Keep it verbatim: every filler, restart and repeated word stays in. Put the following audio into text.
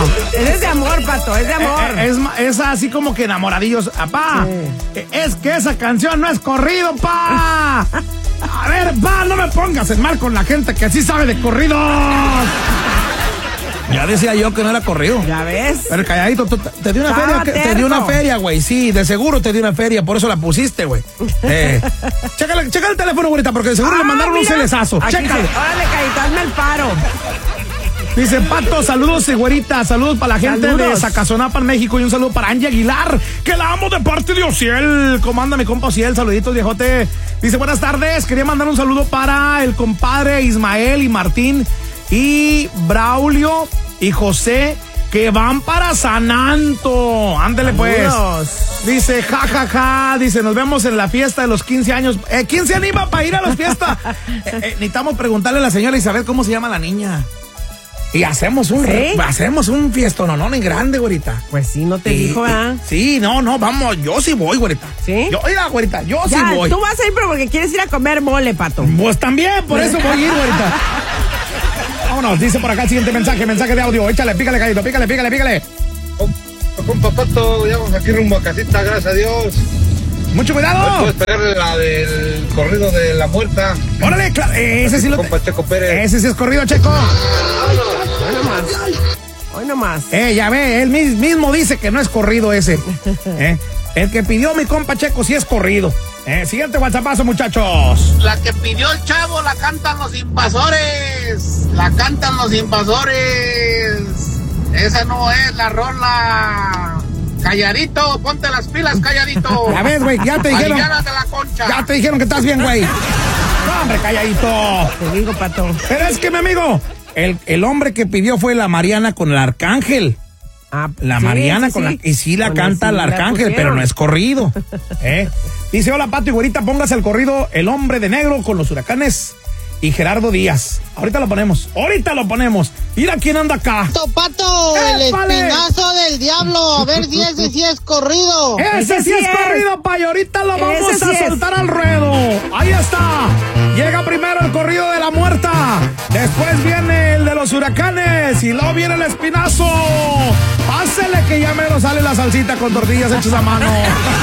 Ese es de amor, Pato, es de amor. Es, es, es así como que enamoradillos. Apá, sí. Es que esa canción no es corrido, pa. A ver, pa, no me pongas en mal con la gente que sí sabe de corridos. Ya decía yo que no era corrido. ¿Ya ves? Pero calladito, te, te di una Estaba feria, te di una feria, güey. Sí, de seguro te di una feria, por eso la pusiste, güey. Eh, chécale, chécale el teléfono, güerita, porque de seguro ah, le mandaron mira, un celesazo. Chécale. Órale, Caíto, hazme el paro. Dice Pato, saludos, güerita, saludos para la gente saludos. de Zacazonapan, México, y un saludo para Angie Aguilar, que la amo de parte de Ociel. ¿Cómo anda mi compa Ociel? Saluditos, viejote. Dice, buenas tardes, quería mandar un saludo para el compadre Ismael y Martín y Braulio y José, que van para Sananto. Ándele pues. Dice, ja, ja, ja. Dice, nos vemos en la fiesta de los quince años. Eh, ¿Quién se anima para ir a las fiestas? eh, eh, necesitamos preguntarle a la señora Isabel cómo se llama la niña. Y hacemos un, ¿Sí? hacemos un fiestón, no, no, en grande, güerita. Pues sí, no te y, dijo, ¿ah? Sí, no, no, vamos, yo sí voy, güerita. ¿Sí? Yo, mira, güerita, yo ya, sí voy. Tú vas a ir, pero porque quieres ir a comer mole, Pato. Pues también, por eso voy a ir, güerita. Vámonos, dice por acá el siguiente mensaje, mensaje de audio. Échale, pícale, Caíto, pícale, pícale, pícale. Compa Pato, ya vamos aquí rumbo a casita, gracias a Dios. Mucho cuidado. Puedes pegarle la del corrido de la muerta. Órale, claro, ese sí lo... Compa Checo Pérez. Ese sí es corrido, Checo. Hoy nomás. Hoy nomás. Eh, ya ve, él mismo dice que no es corrido ese. eh, el que pidió mi compa Checo sí es corrido. Eh, siguiente WhatsAppazo, muchachos. La que pidió el chavo la cantan los invasores. La cantan los invasores. Esa no es la rola. Calladito, ponte las pilas, calladito. Ya ves, güey, ya te dijeron. De la concha. Ya te dijeron que estás bien, güey. No, hombre, calladito. Te digo, Pato. Pero es que, mi amigo, el, el hombre que pidió fue la Mariana con el Arcángel. Ah, la sí, Mariana sí, con sí. la... Y sí la con canta el, sí, el Arcángel, pero no es corrido. ¿eh? Dice, hola, Pato y güerita, póngase el corrido El Hombre de Negro con los Huracanes y Gerardo Díaz. Ahorita lo ponemos, ahorita lo ponemos. Mira quién anda acá. Pato, el espinazo del diablo. A ver si ese sí es corrido. Ese, ese sí es, es corrido, pa, y ahorita lo vamos ese a sí soltar es. al ruedo. Ahí está. Llega primero el corrido de la muerta. Después viene el de los huracanes. Y luego viene el espinazo. Pásele que ya menos sale la salsita con tortillas hechas a mano.